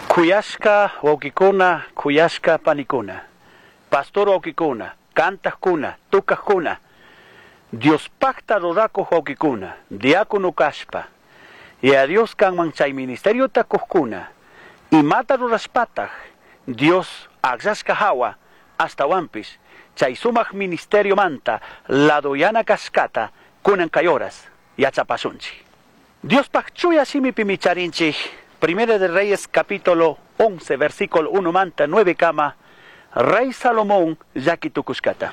Kuyashka wawkikuna, kuyashka panikuna, pastor wawkikuna, cantajkuna, tukajkuna, Dios pacta rodakuj wawkikuna, diácono kashpa, y a Dios kanman chay ministerio takuhkuna, y mata ruraspatag, Dios agzashka hawa, hasta wampis, chay sumak ministerio manta, la doyana cascata, kunan kayoras, yachapasunchi. Dios pachchuya simi pimicharinchi, Primera de Reyes capítulo 11, versículo 1 manta 9 kama, Rey Salomón yakitukuskata.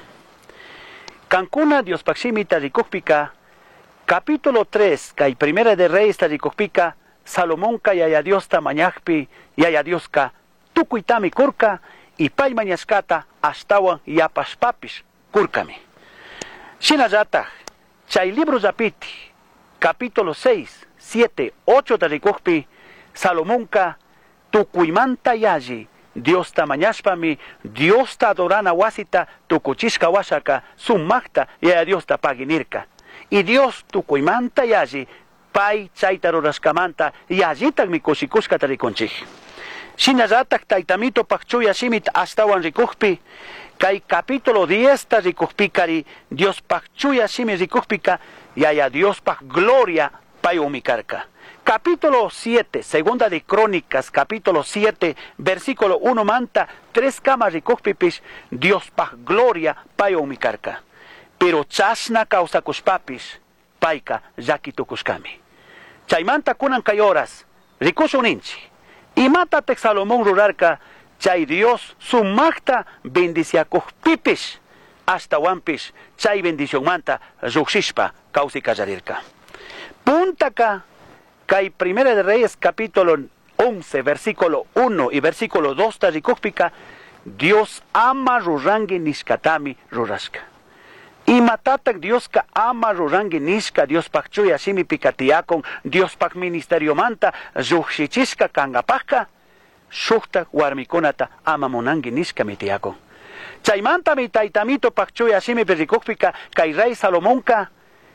Cancuna Dios paximi tarikukpika, capítulo 3, kay Primera de Reyes tarikukpika, Salomón kayaya Dios tamañakpi, yaya Dios ka, tukuitami kurka, y pay mañaskata, astawan yapaspapis kurkami. Shinayata, chay libro zapiti, capítulo 6, 7, 8 tarikukpi, Salomón ka, tukuimanta yaji, Dios tamañaspami, Dios ta adorana wasita, tukuchishka wasaka, sumakta, yaya Dios ta paginirka. Y Dios tukuimanta yaji, pay chaitaroraskamanta, yajitak mi kosikushka tarikonchih. Shinayatak taitamito pakchuya simit astawan rikukpi, kay capítulo 10 ta rikukpikari, Dios pakchuya simi rikukpika, yaya Dios pak gloria pay umikarka. Capítulo 7, segunda de Crónicas, capítulo 7, versículo 1 manta, 3 camas rikukpipis, Dios pa gloria payo umikarka. Pero chasna causa kuspapis, paika yakitukuskami. Chaymanta kunan kayoras, rikusuninchi. Y mata tek Salomón rurarka, chay Dios sumakta bendicia kuspipis, hasta wampis, chay bendición manta, ruxishpa causi kajarirka. Puntaka, Kay Primera de Reyes capítulo 11, versículo 1 y versículo 2 tarikukpika, Dios ama rurangi niskatami ruraska. Y matatak Dios ka ama rurangi niska, Dios pakchuya simi pikatiakon, Dios pak ministerio manta, ruxichiska kangapaka, shukta warmikonata ama monangi niska mitiakon. Chaymanta mi taitamito pakchuya simi pirikukpika, kay Rey Salomonka,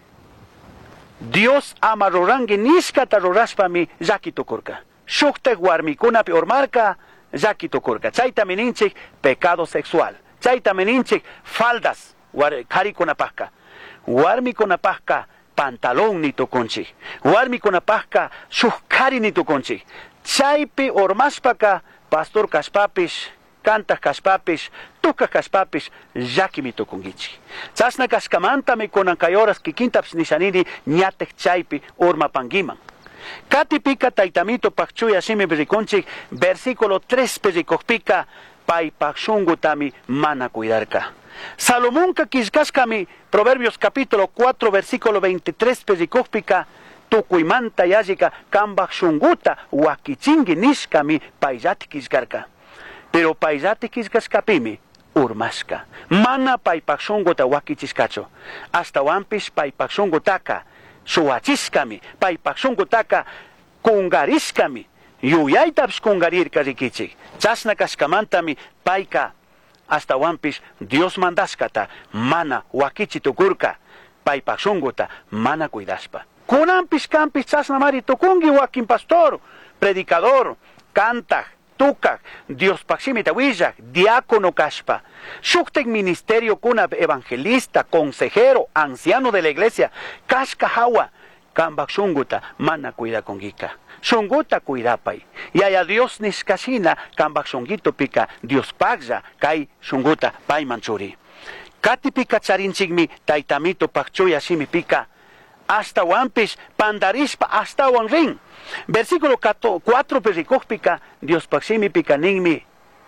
Dios ama rorangi niskata roraspami yakitukurka. Shukte warmikuna piormarka yakitukurka. Chayta meninchik pecado sexual. Chayta meninchik faldas karikunapahka. Warmikunapahka pantalón nitukunchik. Warmikunapahka shukkari nitukunchik. Chaypi ormaspaka pastor kaspapis, cantas kaspapis, tuka kaspapis, yakimi tukungichi. Chasna kaskamanta mi konan kayoras kikintaps nishanini ñatek chaypi orma pangiman. Katipika taitamito pakchuya simi berikonchik, versículo 3 perikokpika, pay pakshungutami mana cuidarka. Salomón ka kiskaskami, Proverbios capítulo 4, versículo 23 perikokpika, tukuimanta yajika kambak shunguta wakichingi niskami payati kiskarka. Pero paisati kiskaskapimi urmaska. Mana paypakshungota wakichiskacho. Hasta wampis paypakshungotaka suwachiskami. Paypakshungotaka kungariskami. Yuyaytaps kungarirka rikichik. Chasna kaskamantami payka hasta wampis Dios mandaskata mana wakichitukurka. Paypakshungota mana cuidaspa. Kunampis kampis chasna mari tukungi wakin pastor, predicador, canta, tukak, Dios paksimita wizak, diácono kashpa, shuktek ministerio kuna evangelista, consejero, anciano de la iglesia, kashka hawa, kambak shunguta, mana cuida kongika. Shunguta cuidapay. Yaya Dios niskashina, kambak shungito pika, Dios pagza, kai shunguta pay manchuri. Kati pika charinchigmi, taitamito pakchuya shimi pika, hasta wampis, pandarispa, hasta wanring. Versículo 4 perikokpika, Dios paksimi pikaninmi.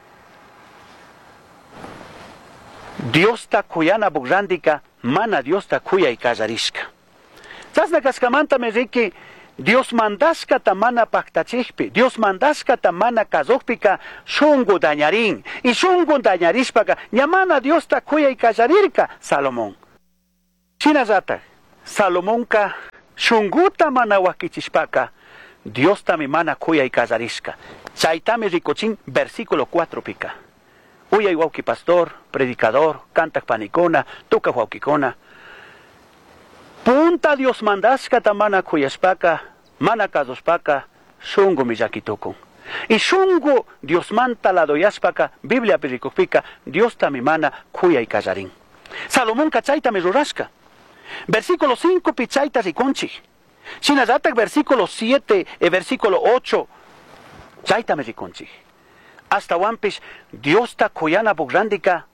Dios ta kuyana bugrandika, mana Dios ta kuya y kazariska. Sasna kaskamanta me riki, Dios mandaska ta mana paktachikpi, Dios mandaska ta mana kazokpika, shungu dañarin, y shungu dañarispaka, ñamana Dios ta kuya y kazarirka, Salomón. Shinazata, Salomón ka, shunguta mana wakichispaka, Dios tami mana kuya y kazariska. Chaitami ricochin, versículo 4 pika. Uya y wauki pastor, predicador, cantak panicona, tuka waukikona. Punta Dios mandaska ta mana kuyaspaka, mana kazospaka, shungu miyakituku. Y shungu Dios manta la doyaspaka, Biblia pericupika, Dios tamimana kuya y callarín. Salomón cachaita me rurasca. Versículo 5 pichaita riconchi. Sinazatak versículo 7 y versículo 8. Chaita me riconchi. Hasta wampis Dios ta kuyana bograndika.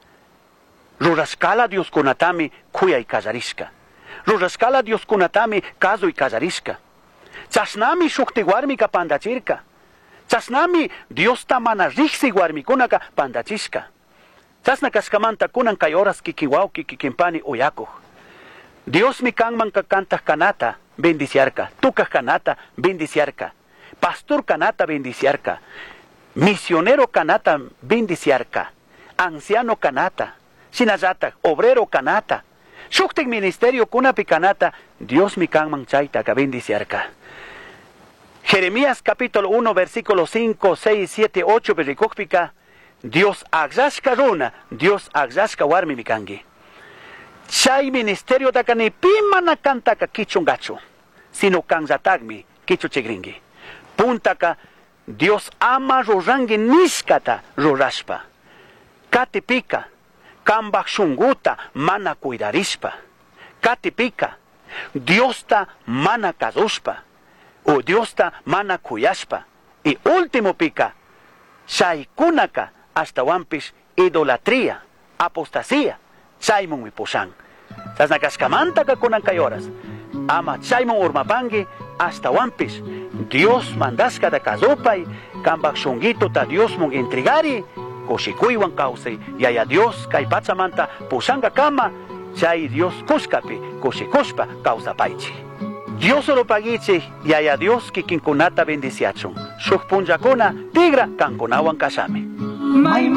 Rurascala Dios kunatami kuya y callarisca. Rurascala Dios kunatami caso y callarisca. Chasnami shukti warmika pandachirka. Chasnami Dios ta mana rixi warmikunaka pandachisca. Chasna kaskamanta kunan kay oras kikiwauki kikimpani uyakuj. Dios mi kanman kakantah kanata bendiciarka. Tukaj kanata bendiciarka. Pastor kanata bendiciarka. Misionero kanata bendiciarka. Anciano kanata. Sinazatak obrero kanata. Shuktik ministerio kunapi kanata. Dios mi kanman chayta ka bendiciarka. Jeremías capítulo 1 versículo 5, 6, 7, 8 berikukpika. Dios agzashka runa, Dios agzashka warmi mikangi. Chay ministerio takani pimana kantaka kichungacho, sino kanzatagmi kichu chigringi. Puntaka Dios ama rorangi niskata rorashpa. Katipika, kambak shunguta mana cuidarispa. Katipika, Dios ta mana kazushpa. O Dios ta mana kuyashpa. Y último pika, shaykunaka hasta wampis idolatría, apostasía, chaymon mi poshan. Tasnakaskamanta ka kunan kayoras. Ama chaymon urmapangi hasta wampis. Dios mandaska da kazopay, kambak shungito ta Dios mon intrigari, koshikuiwan kausay, yaya Dios kay patsamanta posanga kama, chay Dios kuskapi, koshikushpa kausapaychi. Dios oro pagichi, yaya Dios kikinkunata bendiciachon. Shukpunjakuna tigra kankunawan kasami.